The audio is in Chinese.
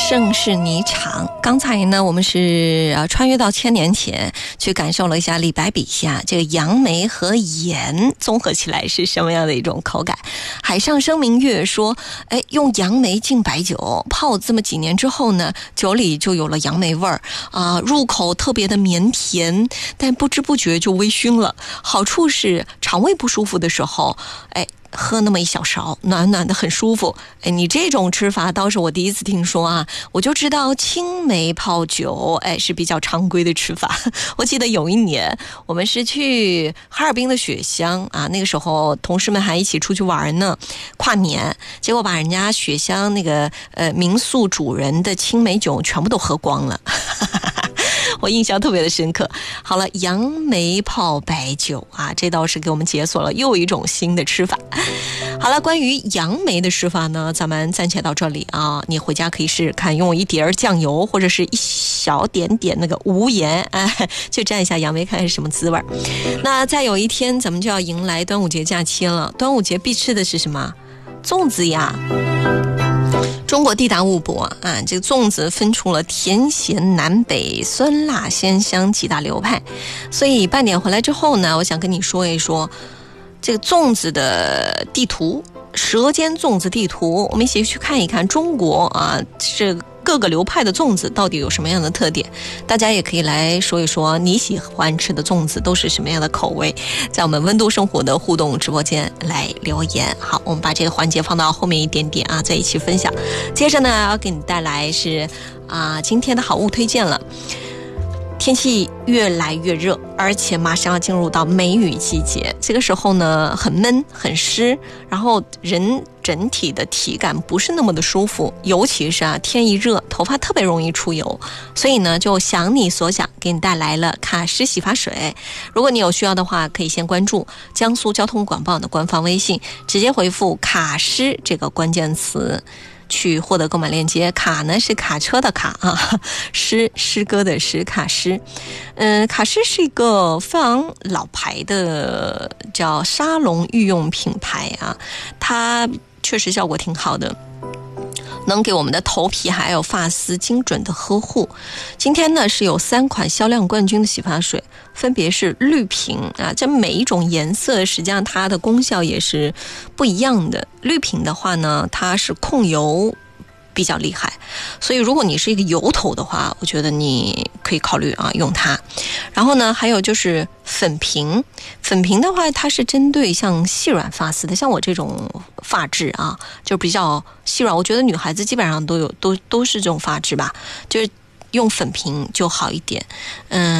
盛世霓裳。刚才呢，我们是穿越到1000年前，去感受了一下李白笔下这个杨梅和盐综合起来是什么样的一种口感。海上生明月说，用杨梅浸白酒泡这么几年之后呢，酒里就有了杨梅味儿入口特别的绵甜，但不知不觉就微醺了。好处是肠胃不舒服的时候，喝那么一小勺，暖暖的很舒服。你这种吃法倒是我第一次听说啊，我就知道青梅泡酒是比较常规的吃法。我记得有一年我们是去哈尔滨的雪乡啊，那个时候同事们还一起出去玩呢，跨年，结果把人家雪乡那个民宿主人的青梅酒全部都喝光了。我印象特别的深刻。好了，杨梅泡白酒啊，这倒是给我们解锁了又一种新的吃法。好了，关于杨梅的吃法呢，咱们暂且到这里啊。你回家可以试试看，用一碟酱油或者是一小点点那个无盐，去蘸一下杨梅，看看是什么滋味。那再有一天，咱们就要迎来端午节假期了。端午节必吃的是什么？粽子呀。中国地大物博啊，这个粽子分出了甜咸南北、酸辣鲜香几大流派。所以半点回来之后呢，我想跟你说一说这个粽子的地图，舌尖粽子地图，我们一起去看一看中国啊，这各个流派的粽子到底有什么样的特点。大家也可以来说一说你喜欢吃的粽子都是什么样的口味，在我们温度生活的互动直播间来留言。好，我们把这个环节放到后面一点点啊，在一起分享。接着呢，要给你带来是今天的好物推荐了。天气越来越热，而且马上要进入到梅雨季节，这个时候呢很闷很湿，然后人整体的体感不是那么的舒服，尤其是天一热头发特别容易出油，所以呢就想你所想，给你带来了卡诗洗发水。如果你有需要的话，可以先关注江苏交通广报的官方微信，直接回复卡诗这个关键词去获得购买链接。卡呢是卡车的卡啊，诗歌的诗，卡诗。卡诗是一个非常老牌的叫沙龙御用品牌啊，它确实效果挺好的，能给我们的头皮还有发丝精准的呵护。今天呢是有3款销量冠军的洗发水，分别是绿瓶啊，这每一种颜色实际上它的功效也是不一样的。绿瓶的话呢，它是控油比较厉害，所以如果你是一个油头的话，我觉得你可以考虑用它。然后呢还有就是粉瓶的话，它是针对像细软发丝的，像我这种发质就比较细软，我觉得女孩子基本上都是这种发质吧，就是用粉瓶就好一点。